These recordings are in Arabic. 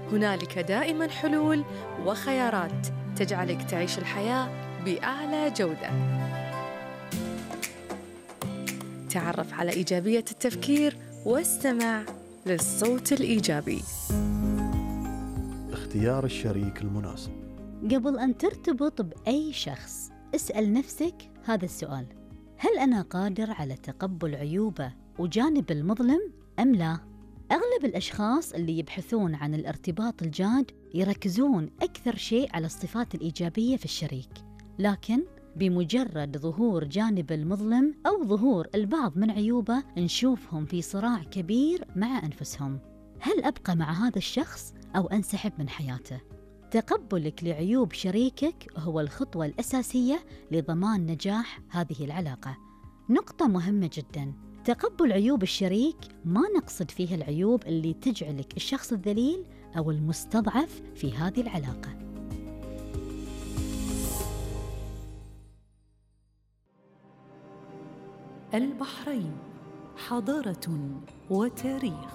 هنالك دائماً حلول وخيارات تجعلك تعيش الحياة بأعلى جودة. تعرف على إيجابية التفكير واستمع للصوت الإيجابي. اختيار الشريك المناسب. قبل أن ترتبط بأي شخص اسأل نفسك هذا السؤال: هل أنا قادر على تقبل عيوبه وجانب المظلم أم لا؟ أغلب الأشخاص اللي يبحثون عن الارتباط الجاد يركزون أكثر شيء على الصفات الإيجابية في الشريك، لكن بمجرد ظهور جانب المظلم أو ظهور البعض من عيوبه نشوفهم في صراع كبير مع أنفسهم. هل أبقى مع هذا الشخص أو أنسحب من حياته؟ تقبلك لعيوب شريكك هو الخطوة الأساسية لضمان نجاح هذه العلاقة. نقطة مهمة جداً: تقبل عيوب الشريك ما نقصد فيه العيوب اللي تجعلك الشخص الذليل أو المستضعف في هذه العلاقة. البحرين حضارة وتاريخ.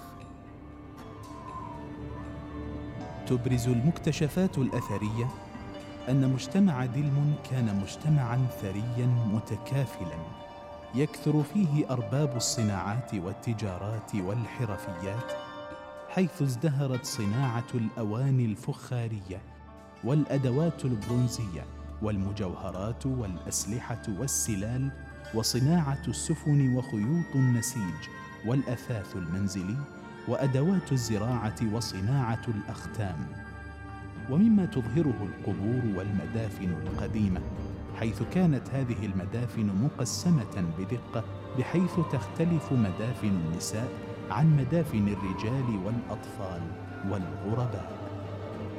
تبرز المكتشفات الأثرية أن مجتمع دلم كان مجتمعاً ثرياً متكافلاً يكثر فيه أرباب الصناعات والتجارات والحرفيات، حيث ازدهرت صناعة الأواني الفخارية والأدوات البرونزية والمجوهرات والأسلحة والسلال وصناعة السفن وخيوط النسيج والأثاث المنزلي وأدوات الزراعة وصناعة الأختام. ومما تظهره القبور والمدافن القديمة، حيث كانت هذه المدافن مقسمة بدقة بحيث تختلف مدافن النساء عن مدافن الرجال والأطفال والغرباء.